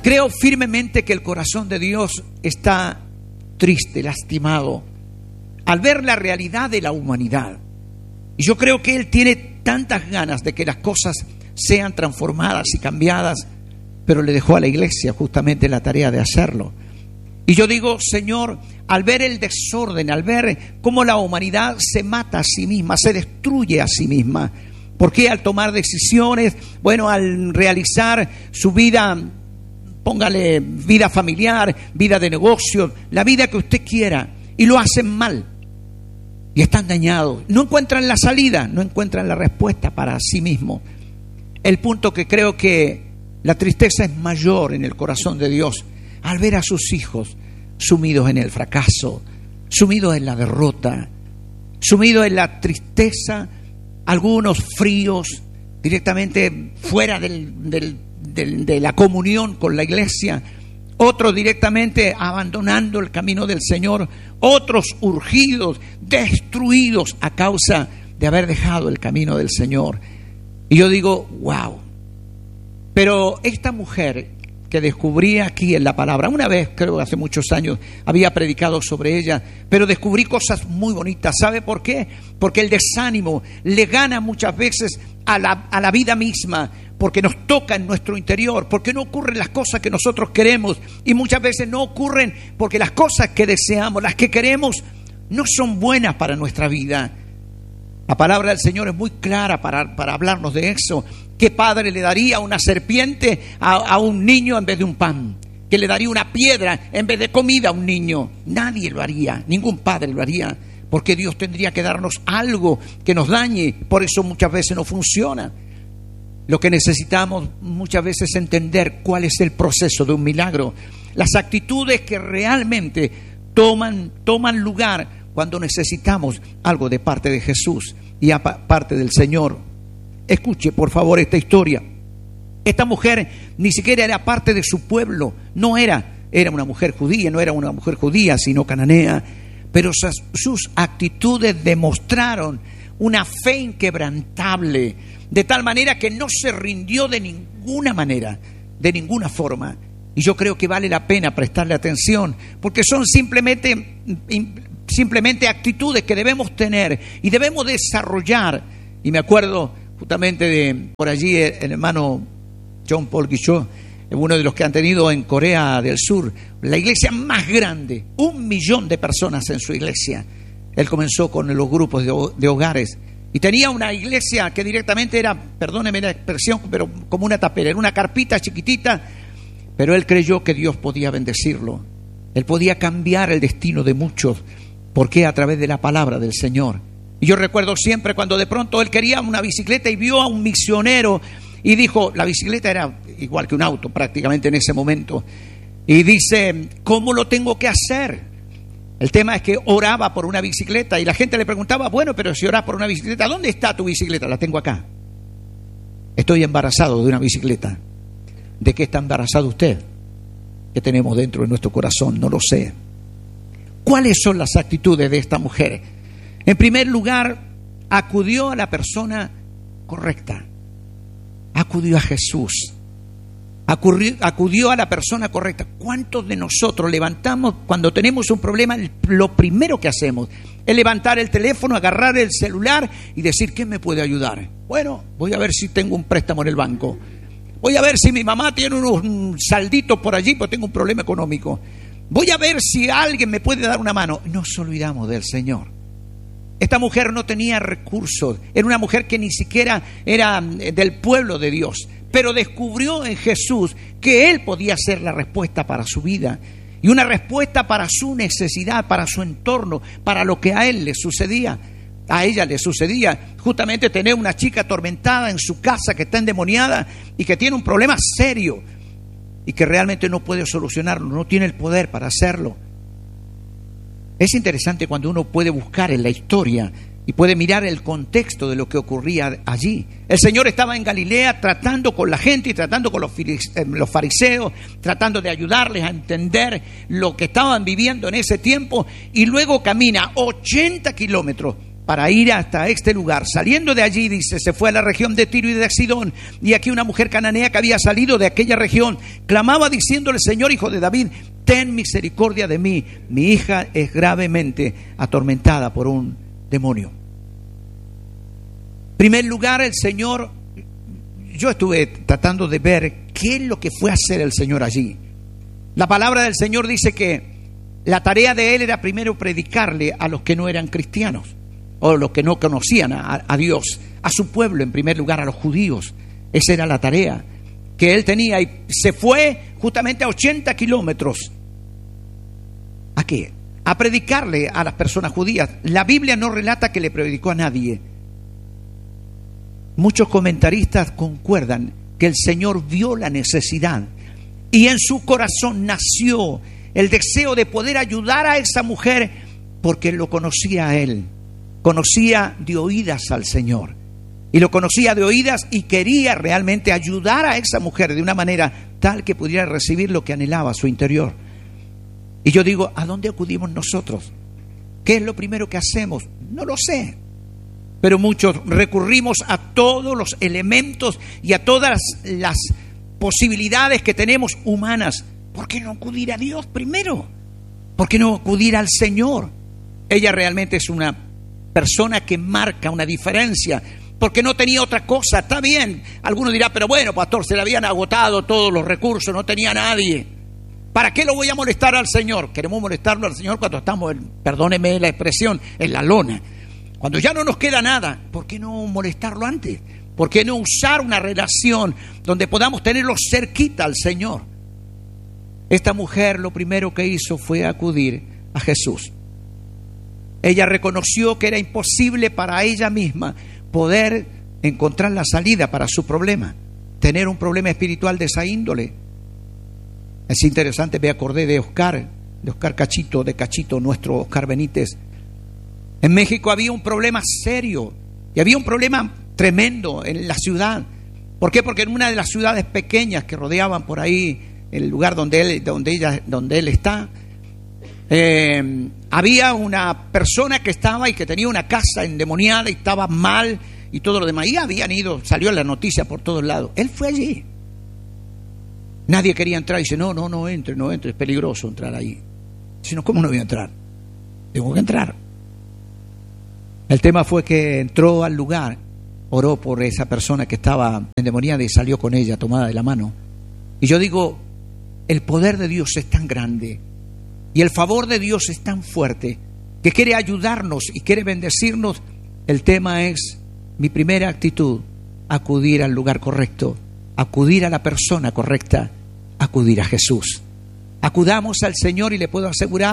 Creo firmemente que el corazón de Dios está triste, lastimado, al ver la realidad de la humanidad. Y yo creo que Él tiene tantas ganas de que las cosas sean transformadas y cambiadas, pero le dejó a la iglesia justamente la tarea de hacerlo. Y yo digo, Señor, al ver el desorden, al ver cómo la humanidad se mata a sí misma, se destruye a sí misma, ¿por qué al tomar decisiones, al realizar su vida, póngale vida familiar, vida de negocio, la vida que usted quiera, y lo hacen mal? Y están dañados, no encuentran la salida, no encuentran la respuesta para sí mismos. El punto que creo que la tristeza es mayor en el corazón de Dios al ver a sus hijos sumidos en el fracaso, sumidos en la derrota, sumidos en la tristeza, algunos fríos, directamente fuera de la comunión con la iglesia, otros directamente abandonando el camino del Señor, otros urgidos, destruidos a causa de haber dejado el camino del Señor. Y yo digo, wow. Pero esta mujer que descubrí aquí en la palabra, una vez, creo hace muchos años, había predicado sobre ella, pero descubrí cosas muy bonitas. ¿Sabe por qué? Porque el desánimo le gana muchas veces a la vida misma, porque nos toca en nuestro interior, porque no ocurren las cosas que nosotros queremos, y muchas veces no ocurren porque las cosas que deseamos, las que queremos, no son buenas para nuestra vida. La palabra del Señor es muy clara para hablarnos de eso. ¿Qué padre le daría una serpiente a un niño en vez de un pan? ¿Que le daría una piedra en vez de comida a un niño? Nadie lo haría, ningún padre lo haría, porque Dios tendría que darnos algo que nos dañe. Por eso muchas veces no funciona. Lo que necesitamos muchas veces es entender cuál es el proceso de un milagro, las actitudes que realmente toman lugar cuando necesitamos algo de parte de Jesús y parte del Señor. Escuche por favor esta historia. Esta mujer ni siquiera era parte de su pueblo, era una mujer judía, no era una mujer judía sino cananea, pero sus actitudes demostraron una fe inquebrantable, de tal manera que no se rindió de ninguna manera, de ninguna forma. Y yo creo que vale la pena prestarle atención, porque son simplemente actitudes que debemos tener y debemos desarrollar. Y me acuerdo justamente de por allí el hermano John Paul Guichot, uno de los que han tenido en Corea del Sur la iglesia más grande, 1 millón de personas en su iglesia. Él comenzó con los grupos de hogares y tenía una iglesia que directamente era, perdóneme la expresión, pero como una tapera, era una carpita chiquitita, pero él creyó que Dios podía bendecirlo. Él podía cambiar el destino de muchos, porque a través de la palabra del Señor. Y yo recuerdo siempre cuando de pronto él quería una bicicleta y vio a un misionero y dijo, la bicicleta era igual que un auto prácticamente en ese momento, y dice, ¿cómo lo tengo que hacer? El tema es que oraba por una bicicleta y la gente le preguntaba, bueno, pero si oras por una bicicleta, ¿dónde está tu bicicleta? La tengo acá. Estoy embarazado de una bicicleta. ¿De qué está embarazado usted? ¿Qué tenemos dentro de nuestro corazón? No lo sé. ¿Cuáles son las actitudes de esta mujer? En primer lugar, acudió a la persona correcta. Acudió a Jesús. Acudió a la persona correcta. ¿Cuántos de nosotros levantamos cuando tenemos un problema? Lo primero que hacemos es levantar el teléfono, agarrar el celular y decir, ¿quién me puede ayudar? Bueno, voy a ver si tengo un préstamo en el banco. Voy a ver si mi mamá tiene unos salditos por allí, porque tengo un problema económico. Voy a ver si alguien me puede dar una mano. Nos olvidamos del Señor. Esta mujer no tenía recursos. Era una mujer que ni siquiera era del pueblo de Dios. Pero descubrió en Jesús que Él podía ser la respuesta para su vida. Y una respuesta para su necesidad, para su entorno, para lo que a él le sucedía. A ella le sucedía justamente tener una chica atormentada en su casa que está endemoniada y que tiene un problema serio y que realmente no puede solucionarlo, no tiene el poder para hacerlo. Es interesante cuando uno puede buscar en la historia y puede mirar el contexto de lo que ocurría allí. El Señor estaba en Galilea tratando con la gente y tratando con los fariseos, tratando de ayudarles a entender lo que estaban viviendo en ese tiempo, y luego camina 80 kilómetros para ir hasta este lugar. Saliendo de allí, dice, se fue a la región de Tiro y de Sidón. Y aquí una mujer cananea que había salido de aquella región clamaba diciéndole: Señor, hijo de David, ten misericordia de mí. Mi hija es gravemente atormentada por un demonio. En primer lugar, el Señor, yo estuve tratando de ver qué es lo que fue a hacer el Señor allí. La palabra del Señor dice que la tarea de Él era primero predicarle a los que no eran cristianos, o los que no conocían a Dios, a su pueblo, en primer lugar a los judíos. Esa era la tarea que Él tenía, y se fue justamente a 80 kilómetros. ¿A qué? A predicarle a las personas judías. La Biblia no relata que le predicó a nadie. Muchos comentaristas concuerdan que el Señor vio la necesidad y en su corazón nació el deseo de poder ayudar a esa mujer, porque lo conocía a Él. Conocía de oídas al Señor, y lo conocía de oídas, y quería realmente ayudar a esa mujer de una manera tal que pudiera recibir lo que anhelaba a su interior. Y yo digo, ¿a dónde acudimos nosotros? ¿Qué es lo primero que hacemos? No lo sé, pero muchos recurrimos a todos los elementos y a todas las posibilidades que tenemos humanas. ¿Por qué no acudir a Dios primero? ¿Por qué no acudir al Señor? Ella realmente es una persona que marca una diferencia, porque no tenía otra cosa. Está bien, alguno dirá, pero bueno, pastor, se le habían agotado todos los recursos, no tenía nadie. ¿Para qué lo voy a molestar al Señor? Queremos molestarlo al Señor cuando estamos, perdóneme la expresión, en la lona. Cuando ya no nos queda nada, ¿por qué no molestarlo antes? ¿Por qué no usar una relación donde podamos tenerlo cerquita al Señor? Esta mujer lo primero que hizo fue acudir a Jesús. Ella reconoció que era imposible para ella misma poder encontrar la salida para su problema, tener un problema espiritual de esa índole. Es interesante, me acordé de Oscar Cachito, nuestro Oscar Benítez. En México había un problema serio, y había un problema tremendo en la ciudad. ¿Por qué? Porque en una de las ciudades pequeñas que rodeaban por ahí el lugar donde él está, había una persona que estaba y que tenía una casa endemoniada y estaba mal y todo lo demás. Y habían ido, salió en la noticia por todos lados. Él fue allí. Nadie quería entrar y dice, no entre, es peligroso entrar ahí. Dice, no, ¿cómo no voy a entrar? Tengo que entrar. El tema fue que entró al lugar, oró por esa persona que estaba endemoniada y salió con ella tomada de la mano. Y yo digo, el poder de Dios es tan grande y el favor de Dios es tan fuerte que quiere ayudarnos y quiere bendecirnos. El tema es mi primera actitud: acudir al lugar correcto, acudir a la persona correcta, acudir a Jesús. Acudamos al Señor y le puedo asegurar